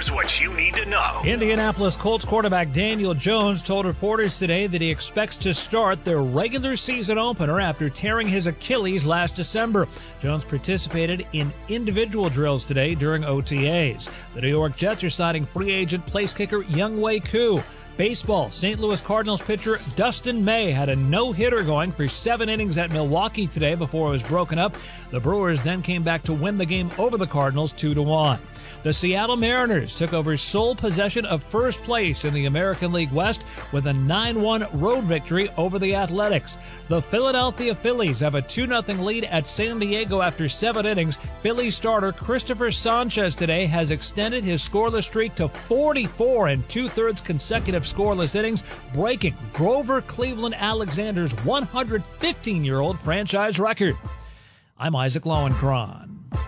Here's what you need to know. Indianapolis Colts quarterback Daniel Jones told reporters today that he expects to start their regular season opener after tearing his Achilles last December. Jones participated in individual drills today during OTAs. The New York Jets are signing free agent place kicker Younghoe Koo. Baseball, St. Louis Cardinals pitcher Dustin May had a no-hitter going for 7 innings at Milwaukee today before it was broken up. The Brewers then came back to win the game over the Cardinals 2-1. The Seattle Mariners took over sole possession of first place in the American League West with a 9-1 road victory over the Athletics. The Philadelphia Phillies have a 2-0 lead at San Diego after 7 innings. Phillies starter Christopher Sanchez today has extended his scoreless streak to 44 2/3 consecutive scoreless innings, breaking Grover Cleveland Alexander's 115-year-old franchise record. I'm Isaac Lowenkron.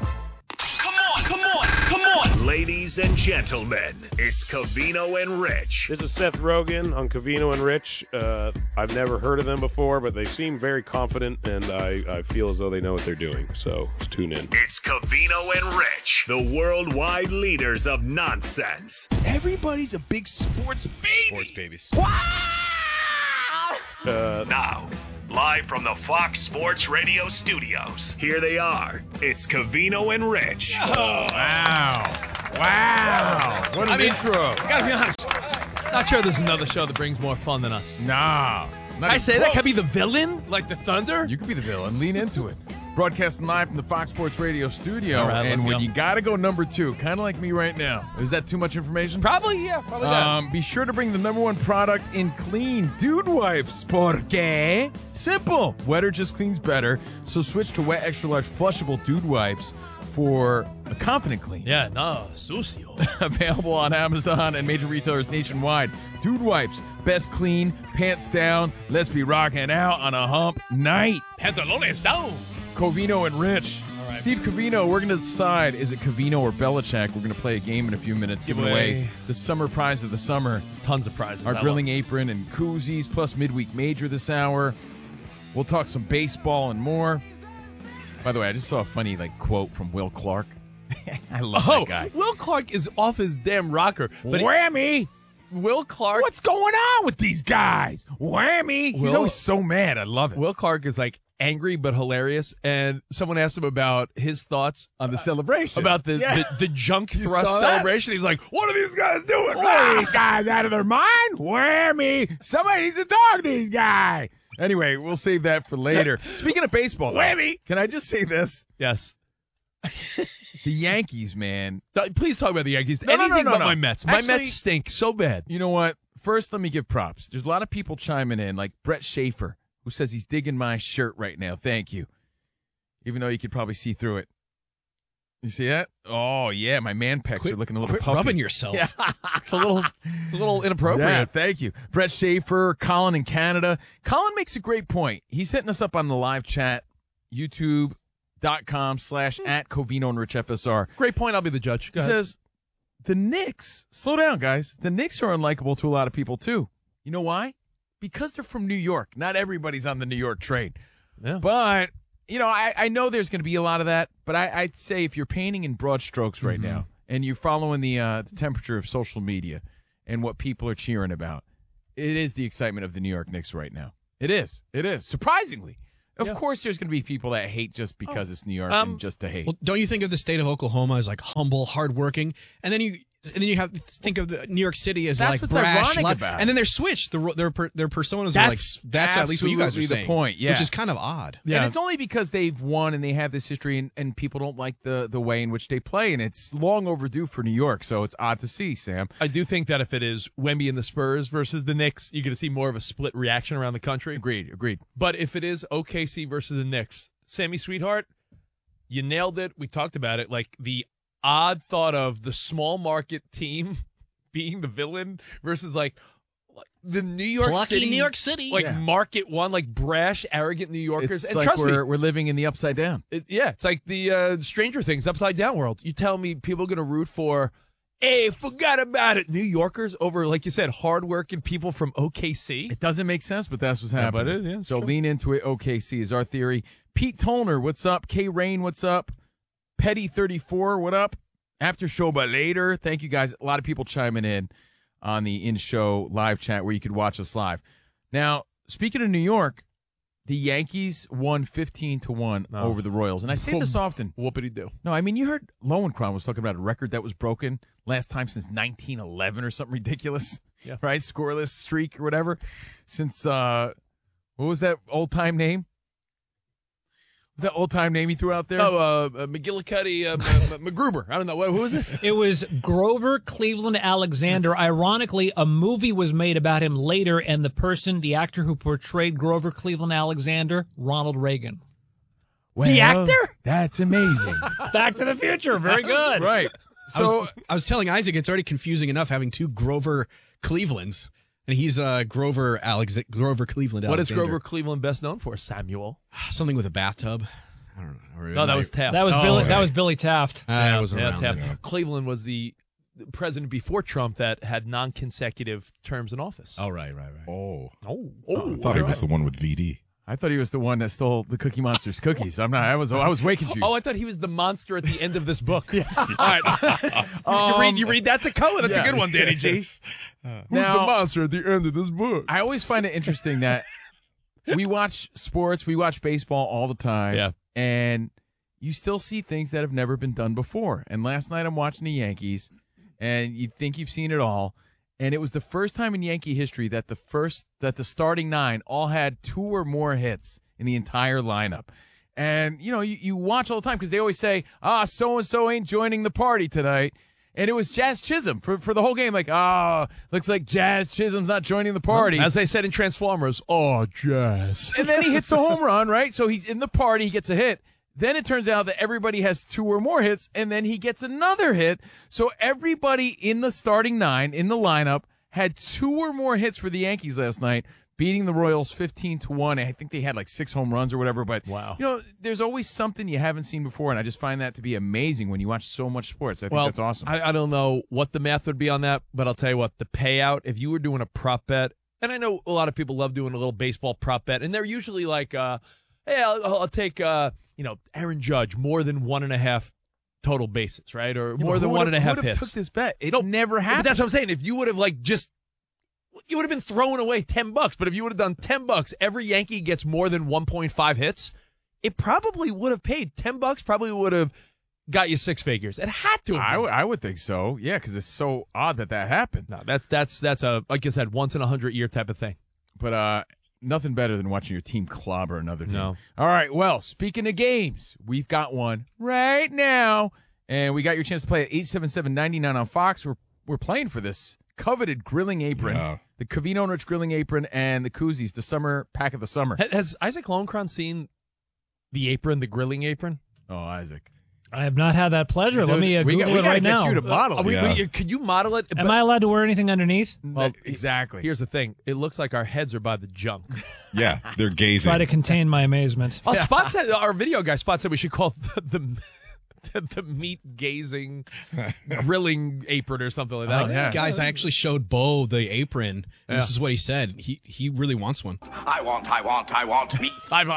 Ladies and gentlemen, it's Covino and Rich. This is Seth Rogen on Covino and Rich. I've never heard of them before, but they seem very confident, and I feel as though they know what they're doing. So let's tune in. It's Covino and Rich, the worldwide leaders of nonsense. Everybody's a big sports baby. Sports babies. Now, live from the Fox Sports Radio studios, here they are. It's Covino and Rich. Oh, wow. What an intro. I gotta be honest. Not sure there's another show that brings more fun than us. Nah. I say that? Can I be the villain? Like the Thunder? You could be the villain. Lean into it. Broadcasting live from the Fox Sports Radio studio. All right, and when go. you got to go number 2, kind of like me right now. Is that too much information? Probably, yeah. Probably not. Be sure to bring the number 1 product in clean dude wipes. Porque simple. Wetter just cleans better. So switch to wet extra large flushable dude wipes for a confident clean. Yeah, no, sucio. Available on Amazon and major retailers nationwide. Dude wipes. Best clean, pants down. Let's be rocking out on a hump night. Pantalones down. Covino and Rich. right. Steve Covino, we're going to decide, is it Covino or Belichick? We're going to play a game in a few minutes, giving away the summer prize of the summer. Tons of prizes. Our grilling apron and koozies, plus midweek major this hour. We'll talk some baseball and more. By the way, I just saw a funny quote from Will Clark. I love that guy. Will Clark is off his damn rocker. But Whammy! Will Clark. What's going on with these guys? Whammy! He's always so mad. I love it. Will Clark is angry but hilarious, and someone asked him about his thoughts on the celebration. about the junk thrust celebration. He's like, what are these guys doing? What are these guys out of their mind? Whammy! Somebody needs to talk to these guys. Anyway, we'll save that for later. Speaking of baseball, Whammy! Can I just say this? Yes. The Yankees, man. Please talk about the Yankees. No, Anything but no. my Mets. Actually, My Mets stink so bad. You know what? First, let me give props. There's a lot of people chiming in, like Brett Schaefer, who says he's digging my shirt right now. Thank you. Even though you could probably see through it. You see that? Oh, yeah. My man pecs are looking a little puffy. Rubbing yourself. Yeah. It's a little inappropriate. Yeah, thank you. Brett Schaefer, Colin in Canada. Colin makes a great point. He's hitting us up on the live chat, youtube.com/@Covino and Rich FSR. Great point. I'll be the judge. Go He ahead. says, the Knicks, slow down, guys. The Knicks are unlikable to a lot of people, too. You know why? Because they're from New York. Not everybody's on the New York train. Yeah. But, I know there's going to be a lot of that, but I'd say if you're painting in broad strokes right now and you're following the temperature of social media and what people are cheering about, it is the excitement of the New York Knicks right now. It is. It is. Surprisingly. Of course there's going to be people that hate just because it's New York and just to hate. Well, don't you think of the state of Oklahoma as humble, hardworking, and then you have to think of the New York City as That's what's brash, ironic about it. and then they're switched. Their personas That's are at least what you guys are absolutely saying. the point, yeah. Which is kind of odd. Yeah. And it's only because they've won and they have this history and people don't like the way in which they play, and it's long overdue for New York, so it's odd to see, Sam. I do think that if it is Wemby and the Spurs versus the Knicks, you're going to see more of a split reaction around the country. Agreed. But if it is OKC versus the Knicks, Sammy Sweetheart, you nailed it. We talked about it. The odd thought of the small market team being the villain versus the New York Plucky City, New York City, market one, brash, arrogant New Yorkers. It's and like trust me, we're living in the upside down. it's like the Stranger Things upside down world. You tell me people are going to root for, hey, forgot about it, New Yorkers over, like you said, hardworking people from OKC. It doesn't make sense, but that's what's happening. but it is so true. lean into it. OKC is our theory. Pete Tollner, what's up? K Rain, what's up? Petty 34, what up? after show, but later. Thank you guys. A lot of people chiming in on the in-show live chat where you could watch us live. Now, speaking of New York, the Yankees won 15-1 over the Royals. And I say this often. Whoopity-doo. No, I mean, you heard Lowenkron was talking about a record that was broken last time since 1911 or something ridiculous. Yeah. Right? Scoreless streak or whatever. Since, what was that old-time name? Was that old-time name he threw out there? McGillicuddy, McGruber. I don't know. Who was it? It was Grover Cleveland Alexander. Ironically, a movie was made about him later, and the actor who portrayed Grover Cleveland Alexander, Ronald Reagan. Well, the actor? That's amazing. Back to the Future. Very good. Right. So I was telling Isaac it's already confusing enough having two Grover Clevelands, and he's Grover Cleveland. What is Alexander. Grover Cleveland best known for? Samuel. Something with a bathtub. I don't know. No, that was Taft. That was Billy. That was Billy Taft. I wasn't around Taft. then. Cleveland was the president before Trump that had non-consecutive terms in office. Oh, right. Oh. Oh. I thought he was the one with VD. I thought he was the one that stole the Cookie Monster's cookies. I'm not. I was way confused. Oh, I thought he was the monster at the end of this book. All right. you read that to Cohen. That's a good one, Danny G. Who's the monster at the end of this book? I always find it interesting that we watch sports, we watch baseball all the time, Yeah. and you still see things that have never been done before. And last night I'm watching the Yankees, and you think you've seen it all. And it was the first time in Yankee history that the starting nine all had 2 or more hits in the entire lineup. And, you watch all the time because they always say, so-and-so ain't joining the party tonight. And it was Jazz Chisholm for the whole game. Like, looks like Jazz Chisholm's not joining the party. As they said in Transformers, Jazz. And then he hits a home run, right? So he's in the party, he gets a hit. Then it turns out that everybody has 2 or more hits, and then he gets another hit. So everybody in the starting 9, in the lineup, had 2 or more hits for the Yankees last night, beating the Royals 15-1. I think they had like 6 home runs or whatever. But, wow. There's always something you haven't seen before, and I just find that to be amazing when you watch so much sports. I think that's awesome. I don't know what the math would be on that, but I'll tell you what, the payout, if you were doing a prop bet, and I know a lot of people love doing a little baseball prop bet, and they're usually like, hey, I'll take Aaron Judge more than 1.5 total bases, right? Or more than 1.5 hits. Who would have took this bet? It never happened. But that's what I'm saying. If you would have you would have been throwing away $10. But if you would have done $10, every Yankee gets more than 1.5 hits, it probably would have paid $10. Probably would have got you 6 figures. It had to. I would think so. Yeah, because it's so odd that happened. No, that's a, like I said, once in 100-year type of thing. But nothing better than watching your team clobber another team. No. All right, well, speaking of games, we've got one right now, and we got your chance to play at 877-99 on Fox. We're playing for this coveted grilling apron, the Covino and Rich grilling apron, and the koozies, the summer pack of the summer. Has Isaac Lowenkron seen the apron, the grilling apron? Oh, Isaac. I have not had that pleasure. Dude, Let me we Google it gotta right get now. you to model it. Could you model it? Am I allowed to wear anything underneath? Well, exactly. Here's the thing. It looks like our heads are by the junk. Yeah, they're gazing. Try to contain my amazement. Spot said, our video guy, Spot said we should call it the meat gazing grilling apron or something like that. Yeah. Guys, I actually showed Bo the apron, and this is what he said. He really wants one. I want meat.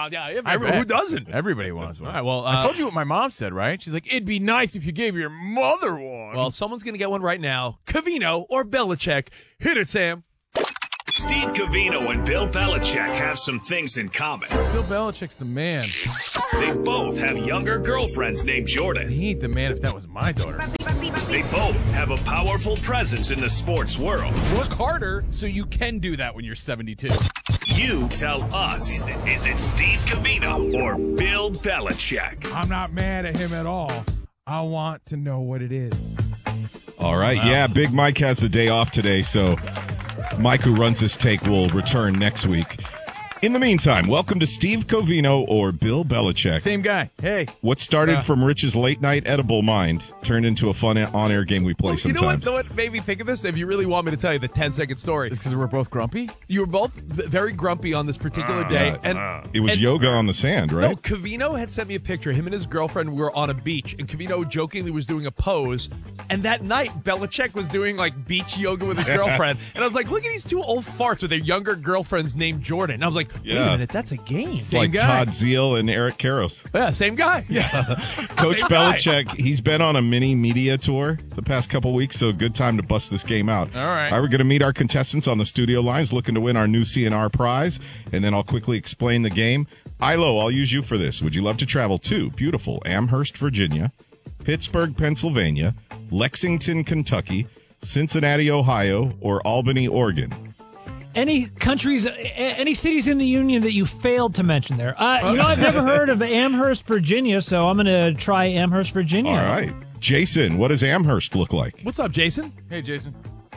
Who doesn't? Everybody wants one. All right, well, I told you what my mom said, right? She's like, it'd be nice if you gave your mother one. Well, someone's going to get one right now. Covino or Belichick. Hit it, Sam. Steve Covino and Bill Belichick have some things in common. Bill Belichick's the man. They both have younger girlfriends named Jordan. He ain't the man if that was my daughter. They both have a powerful presence in the sports world. Work harder so you can do that when you're 72. You tell us, is it Steve Covino or Bill Belichick? I'm not mad at him at all. I want to know what it is. All right, yeah, Big Mike has the day off today, so Mike, who runs this take, will return next week. In the meantime, welcome to Steve Covino or Bill Belichick. Same guy. Hey. What started from Rich's late-night edible mind turned into a fun on-air game we play sometimes. You know what made me think of this? If you really want me to tell you the 10-second story. It's because we're both grumpy? You were both very grumpy on this particular day. It was yoga on the sand, right? No, Covino had sent me a picture. Him and his girlfriend were on a beach, and Covino jokingly was doing a pose. And that night, Belichick was doing, like, beach yoga with his girlfriend. And I was like, look at these two old farts with their younger girlfriends named Jordan. And I was like, like, wait Yeah. a minute, that's a game. It's like guy. Todd Zeal and Eric Karros. Yeah, same guy. Yeah. Coach Same guy. Belichick, he's been on a mini media tour the past couple weeks, so good time to bust this game out. All right. We're going to meet our contestants on the studio lines looking to win our new CNR prize, and then I'll quickly explain the game. Ilo, I'll use you for this. Would you love to travel to beautiful Amherst, Virginia, Pittsburgh, Pennsylvania, Lexington, Kentucky, Cincinnati, Ohio, or Albany, Oregon? Any countries, any cities in the Union that you failed to mention there? I've never heard of Amherst, Virginia, so I'm going to try Amherst, Virginia. All right. Jason, what does Amherst look like? What's up, Jason? Hey, Jason.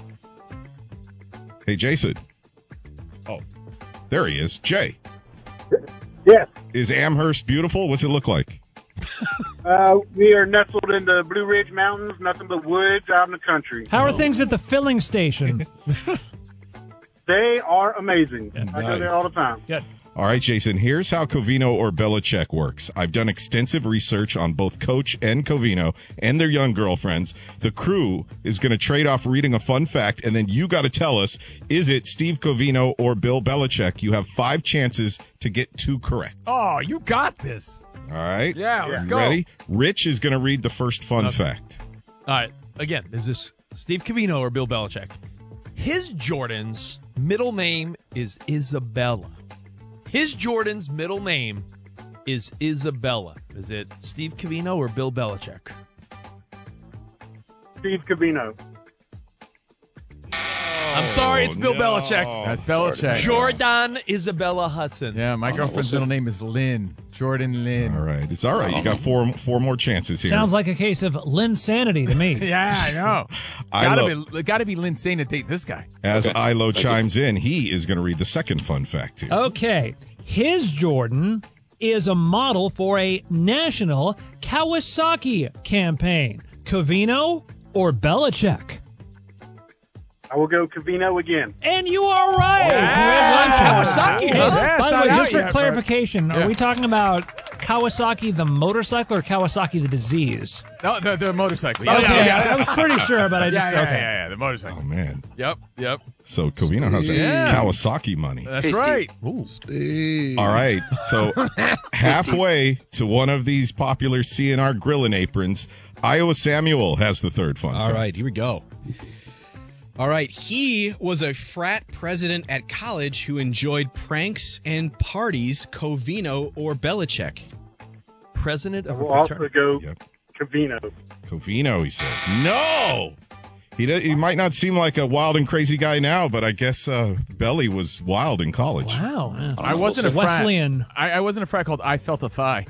Hey, Jason. Oh, there he is. Jay. Yes. Is Amherst beautiful? What's it look like? We are nestled in the Blue Ridge Mountains, nothing but woods out in the country. How are things at the filling station? They are amazing. I go Nice. there all the time. Good. All right, Jason, here's how Covino or Belichick works. I've done extensive research on both Coach and Covino and their young girlfriends. The crew is going to trade off reading a fun fact, and then you got to tell us, is it Steve Covino or Bill Belichick? You have 5 chances to get 2 correct. Oh, you got this. All right? Yeah, let's go. Ready? Rich is going to read the first fun fact. All right. Again, is this Steve Covino or Bill Belichick? His Jordan's middle name is Isabella. His Jordan's middle name is Isabella. Is it Steve Covino or Bill Belichick? Steve Covino. I'm sorry, it's Bill Belichick. That's Belichick. Jordan Isabella Hudson. Yeah, my girlfriend's middle name is Lynn. Jordan Lynn. All right. It's all right. You got four more chances here. Sounds like a case of Linsanity to me. Yeah, I know. Gotta be Lynn Sane to date this guy. As Ilo chimes in, he is going to read the second fun fact here. Okay. His Jordan is a model for a national Kawasaki campaign. Covino or Belichick? I will go Covino again. And you are right. Kawasaki, Hey, huh? by the way, Not just out for yet, clarification, are we talking about Kawasaki the motorcycle or Kawasaki the disease? No, the motorcycle. Okay, Yes. I was pretty sure, but I just Yeah, the motorcycle. Oh, man. Yep. So Covino has Yeah. Kawasaki money. That's right. All right. So halfway to one of these popular CNR grilling aprons, Iowa Samuel has the third fun All fact. right, here we go. All right, he was a frat president at college who enjoyed pranks and parties. Covino or Belichick? President I of a will also fraternity. go Yep. Covino. Covino, he says. No! He might not seem like a wild and crazy guy now, but I guess Belly was wild in college. Wow. I wasn't a frat. Wesleyan. I wasn't a frat called I Felt a Thigh.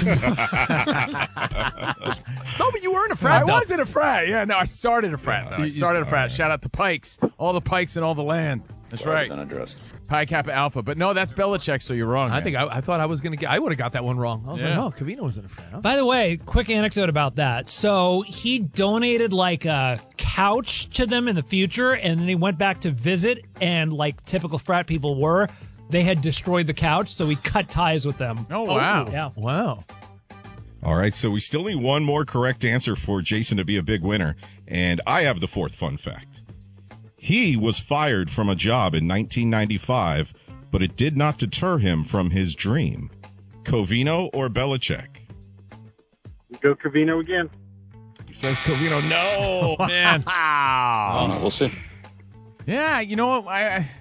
No, but you were in a frat. I wasn't a frat. Yeah, no, I started a frat, though. I started a frat. Shout out to Pikes. All the Pikes and all the land. That's right. Pi Kappa Alpha. But no, that's Belichick, so you're wrong. I man. think I thought I was going to get. I would have got that one wrong. I was Yeah. like, oh, Covino was in a frat. Huh? By the way, quick anecdote about that. So he donated like a couch to them in the future, and then he went back to visit, and like typical frat people were, they had destroyed the couch, so he cut ties with them. Oh, wow. Yeah. Wow. All right, so we still need one more correct answer for Jason to be a big winner, and I have the fourth fun fact. He was fired from a job in 1995, but it did not deter him from his dream. Covino or Belichick? We go Covino again. He says Covino. No, Man. We'll see. Yeah, you know what?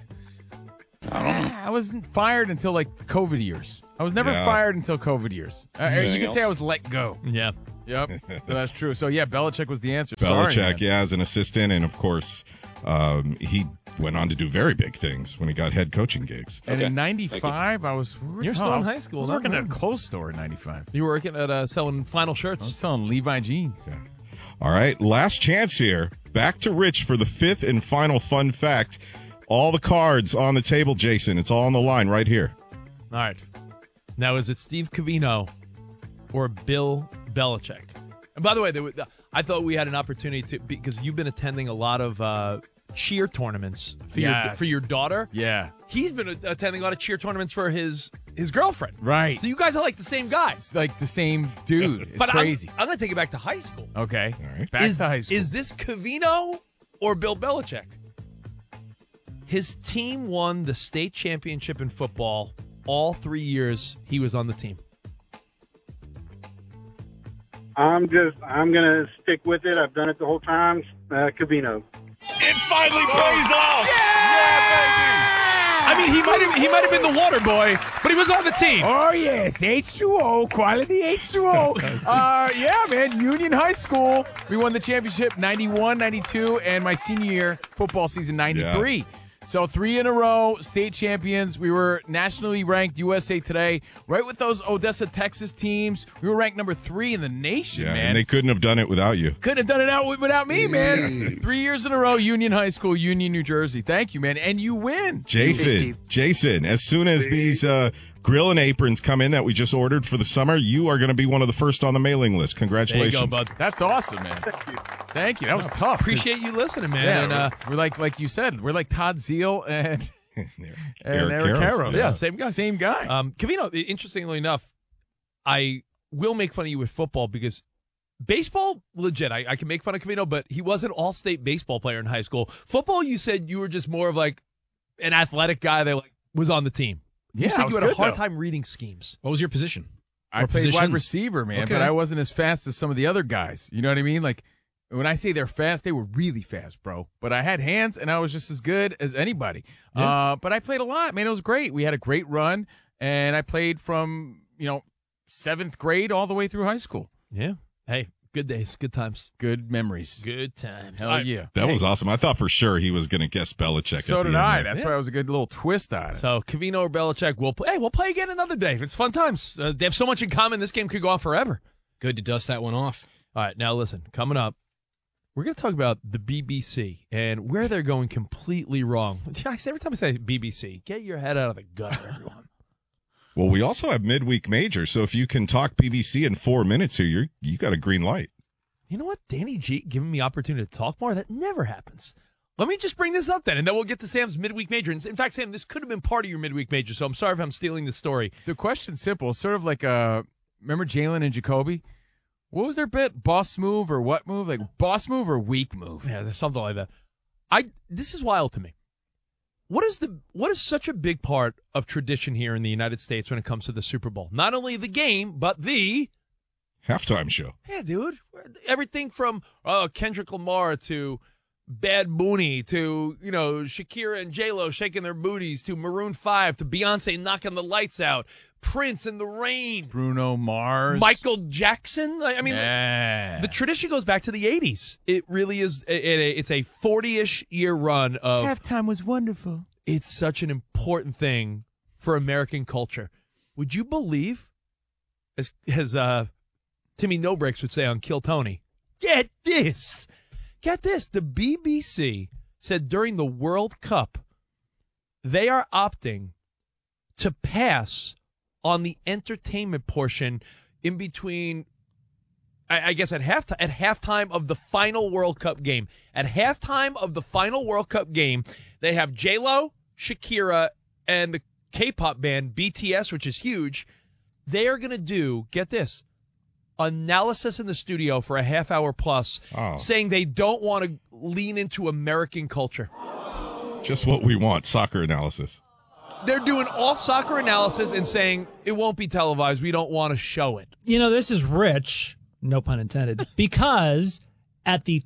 I wasn't fired until like the COVID years. I was never Yeah. fired until COVID years. You could say I was let go. Yeah. Yep. So that's true. So yeah, Belichick was the answer. Sorry, Belichick, man. yeah, as an assistant, and of course, he went on to do very big things when he got head coaching gigs. And in '95, I was. You're still in high school, I was not working at a me. clothes store in '95. You were working at selling flannel I was shirts. selling Levi jeans. All right, last chance here. Back to Rich for the fifth and final fun fact. All the cards on the table, Jason. It's all on the line right here. All right. Now, is it Steve Covino or Bill Belichick? And by the way, I thought we had an opportunity to, because you've been attending a lot of cheer tournaments for Yes. your daughter. Yeah. He's been attending a lot of cheer tournaments for his girlfriend. Right. So you guys are like the same guy. It's like the same dude. It's But crazy. I'm going to take it back to high school. Okay. All right. Back to high school. Is this Covino or Bill Belichick? His team won the state championship in football all 3 years he was on the team. I'm gonna stick with it. I've done it the whole time. Covino. It finally pays off. I mean, he might have been the water boy, but he was on the team. Oh, yes. H2O, quality H2O. Yeah, man. Union High School. We won the championship 91, 92, and my senior year, football season 93. Yeah. So 3 in a row, state champions. We were nationally ranked USA Today, right with those Odessa, Texas teams. We were ranked number 3 in the nation, man. And they couldn't have done it without you. Couldn't have done it without me, man. 3 years in a row, Union High School, Union, New Jersey. Thank you, man. And you win. Jason, as soon as these grill and aprons come in that we just ordered for the summer, you are going to be one of the first on the mailing list. Congratulations. There you go, bud. That's awesome, man. Thank you. That was tough. Appreciate you listening, man. Yeah, and we're like you said, we're like Todd Zeal and Eric Karros. Yeah, same guy. Same guy. Covino, interestingly enough, I will make fun of you with football because baseball, legit. I can make fun of Covino, but he was an all-state baseball player in high school. Football, you said you were just more of like an athletic guy that was on the team. You said you had a hard time reading schemes. What was your position? I played wide receiver, man, but I wasn't as fast as some of the other guys. You know what I mean? Like, when I say they're fast, they were really fast, bro. But I had hands, and I was just as good as anybody. Yeah. But I played a lot, man. It was great. We had a great run, and I played from, 7th grade all the way through high school. Yeah. Hey, good days, good times. Good memories. Good times. Hell yeah. That was awesome. I thought for sure he was going to guess Belichick. So did I. That's why it was a good little twist on it. So, Covino or Belichick, we'll play again another day. It's fun times. They have so much in common. This game could go on forever. Good to dust that one off. All right, now listen. Coming up, we're going to talk about the BBC and where they're going completely wrong. Every time I say BBC, get your head out of the gutter, everyone. Well, we also have midweek major, so if you can talk BBC in 4 minutes here, you got a green light. You know what? Danny G giving me opportunity to talk more? That never happens. Let me just bring this up then, and then we'll get to Sam's midweek major. In fact, Sam, this could have been part of your midweek major, so I'm sorry if I'm stealing the story. The question's simple. It's sort of like, remember Jalen and Jacoby? What was their bit? Boss move or what move? Like boss move or weak move? Yeah, there's something like that. This is wild to me. What is such a big part of tradition here in the United States when it comes to the Super Bowl? Not only the game, but the halftime show. Yeah, dude. Everything from Kendrick Lamar to Bad Bunny to, Shakira and J-Lo shaking their booties to Maroon 5 to Beyonce knocking the lights out, Prince in the Rain, Bruno Mars, Michael Jackson. I mean, the tradition goes back to the 80s. It really is. It's a 40-ish year run of halftime was wonderful. It's such an important thing for American culture. Would you believe, as Timmy No Breaks would say on Kill Tony, get this. The BBC said during the World Cup, they are opting to pass on the entertainment portion in between, I guess at halftime of the final World Cup game. At halftime of the final World Cup game, they have J-Lo, Shakira, and the K-pop band BTS, which is huge. They are going to do, get this, analysis in the studio for a half hour plus, saying they don't want to lean into American culture. Just what we want, soccer analysis. They're doing all soccer analysis and saying it won't be televised. We don't want to show it. This is rich, no pun intended, because at the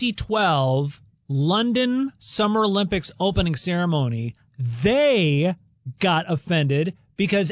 2012 London Summer Olympics opening ceremony, they got offended because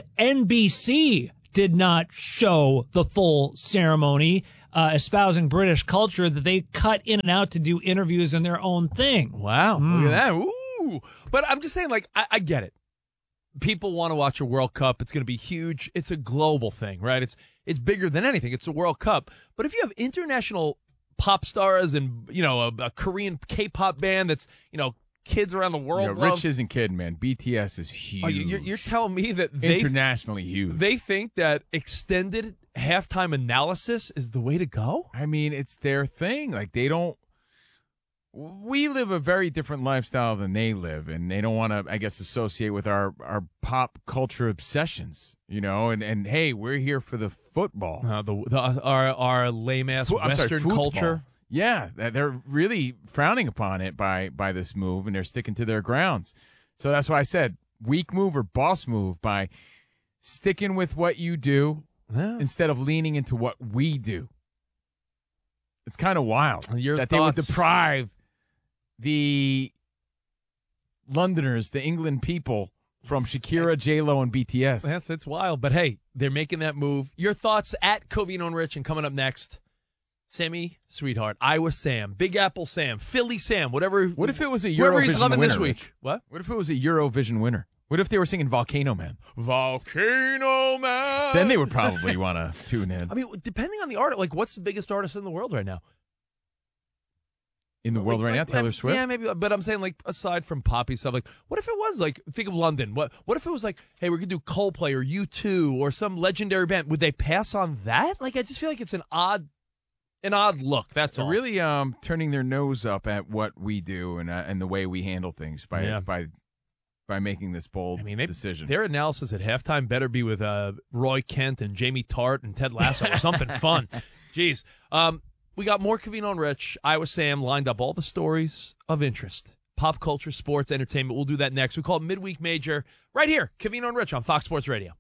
NBC did not show the full ceremony, espousing British culture, that they cut in and out to do interviews and their own thing. Wow. Look at that. Ooh. But I'm just saying, I get it. People want to watch a World Cup. It's going to be huge. It's a global thing, right? It's bigger than anything. It's a World Cup. But if you have international pop stars and, a Korean K-pop band that's, kids around the world love. Rich isn't kidding, man. BTS is huge. You're telling me that internationally huge. They think that extended halftime analysis is the way to go? I mean, it's their thing. Like, they don't. We live a very different lifestyle than they live, and they don't want to, I guess, associate with our pop culture obsessions, and hey, we're here for the football. Our lame-ass Western culture. Yeah, they're really frowning upon it by this move, and they're sticking to their grounds. So that's why I said weak move or boss move by sticking with what you do instead of leaning into what we do. It's kind of wild that they would deprive the Londoners, the England people, from Shakira, J-Lo, and BTS. It's wild. But, hey, they're making that move. Your thoughts at Covino and Rich, and coming up next, Sammy Sweetheart, Iowa Sam, Big Apple Sam, Philly Sam, whatever. What if it was a Eurovision he's loving winner this week? What if it was a Eurovision winner? What if they were singing Volcano Man? Volcano Man. Then they would probably want to tune in. I mean, depending on the artist, like, what's the biggest artist in the world right now? In the world right now, Taylor Swift? Yeah, maybe. But I'm saying, like, aside from poppy stuff, like, what if it was, like, think of London. What if it was, like, hey, we're going to do Coldplay or U2 or some legendary band. Would they pass on that? Like, I just feel like it's an odd look. That's all. They're really turning their nose up at what we do and the way we handle things by making this bold decision. Their analysis at halftime better be with Roy Kent and Jamie Tart and Ted Lasso or something fun. Jeez. We got more Covino and Rich. Iowa Sam lined up all the stories of interest. Pop culture, sports, entertainment. We'll do that next. We call it Midweek Major right here. Covino and Rich on Fox Sports Radio.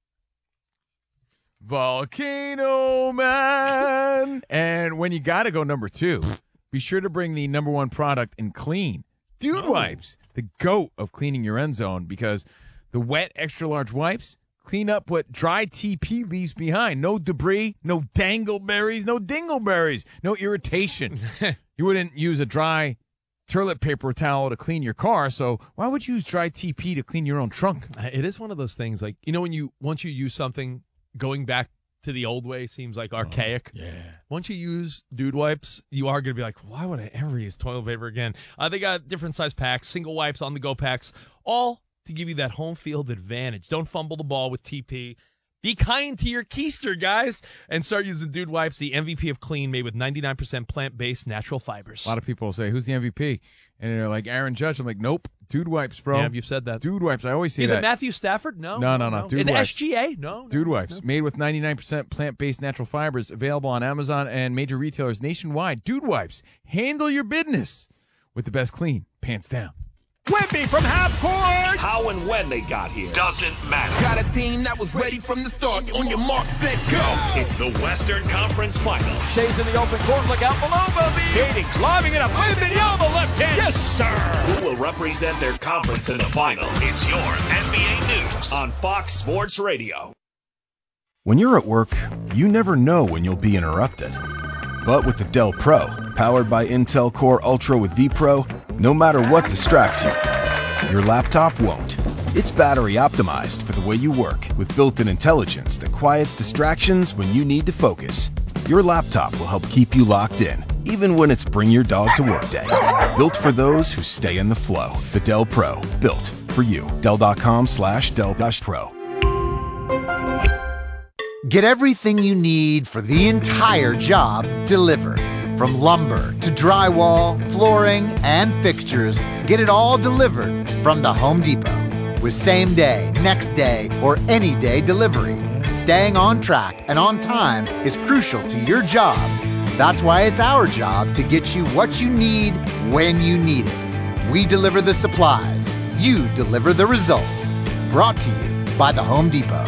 Volcano Man. And when you got to go number 2, be sure to bring the number 1 product in clean. Dude Wipes, the GOAT of cleaning your end zone, because the wet extra large wipes clean up what dry TP leaves behind. No debris, no dangleberries, no dingleberries, no irritation. You wouldn't use a dry toilet paper towel to clean your car, so why would you use dry TP to clean your own trunk? It is one of those things, like, once you use something, going back to the old way seems like archaic. Yeah. Once you use Dude Wipes, you are going to be like, why would I ever use toilet paper again? They got different size packs, single wipes, on-the-go packs, all to give you that home field advantage. Don't fumble the ball with TP. Be kind to your keister, guys, and start using Dude Wipes, the MVP of clean, made with 99% plant-based natural fibers. A lot of people say, who's the MVP? And they're like, Aaron Judge. I'm like, nope, Dude Wipes, bro. Yeah, you've said that. Dude Wipes. I always say that. Is that. it Matthew Stafford? No. Dude Is it Wipes. SGA? No. Dude Wipes, made with 99% plant-based natural fibers, available on Amazon and major retailers nationwide. Dude Wipes, handle your business with the best clean, pants down. Whippy from half court. How and when they got here doesn't matter. Got a team that was ready from the start. On your mark, set, go. It's the Western Conference Finals. Shay's in the open court. Look out below, Bobby. Katie lobbing it up. Wembanyama left hand. Yes, sir. Who will represent their conference in the finals? It's your NBA News on Fox Sports Radio. When you're at work, you never know when you'll be interrupted. But with the Dell Pro, powered by Intel Core Ultra with vPro, no matter what distracts you, your laptop won't. It's battery optimized for the way you work, with built-in intelligence that quiets distractions when you need to focus. Your laptop will help keep you locked in, even when it's bring your dog to work day. Built for those who stay in the flow. The Dell Pro, built for you. Dell.com/Dell-Pro. Get everything you need for the entire job delivered. From lumber to drywall, flooring, and fixtures, get it all delivered from the Home Depot. With same day, next day, or any day delivery, staying on track and on time is crucial to your job. That's why it's our job to get you what you need when you need it. We deliver the supplies. You deliver the results. Brought to you by the Home Depot.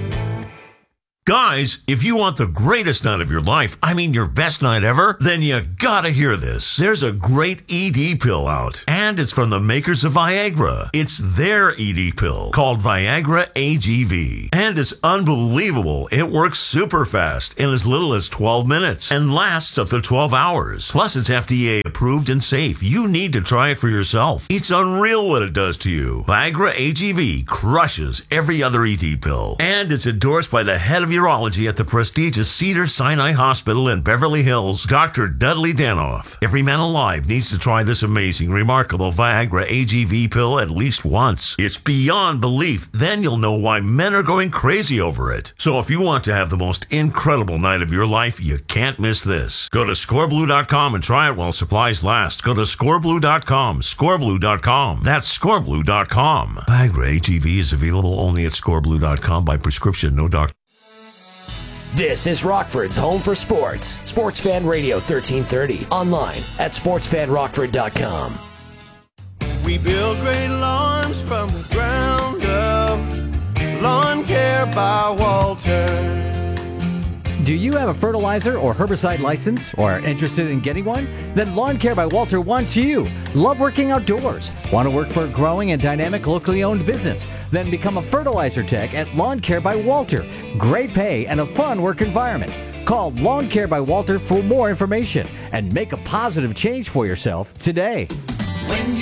Guys, if you want the greatest night of your life, I mean your best night ever, then you gotta hear this. There's a great ED pill out, and it's from the makers of Viagra. It's their ED pill, called Viagra AGV. And it's unbelievable. It works super fast in as little as 12 minutes and lasts up to 12 hours. Plus, it's FDA approved and safe. You need to try it for yourself. It's unreal what it does to you. Viagra AGV crushes every other ED pill, and it's endorsed by the head of urology at the prestigious Cedars-Sinai Hospital in Beverly Hills, Dr. Dudley Danoff. Every man alive needs to try this amazing, remarkable Viagra AGV pill at least once. It's beyond belief. Then you'll know why men are going crazy over it. So if you want to have the most incredible night of your life, you can't miss this. Go to scoreblue.com and try it while supplies last. Go to scoreblue.com, scoreblue.com. That's scoreblue.com. Viagra AGV is available only at scoreblue.com by prescription, no doctor. This is Rockford's home for sports. Sports Fan Radio 1330. Online at sportsfanrockford.com. We build great lawns from the ground up. Lawn Care by Walter. Do you have a fertilizer or herbicide license or are interested in getting one? Then Lawn Care by Walter wants you. Love working outdoors? Want to work for a growing and dynamic locally owned business? Then become a fertilizer tech at Lawn Care by Walter. Great pay and a fun work environment. Call Lawn Care by Walter for more information and make a positive change for yourself today.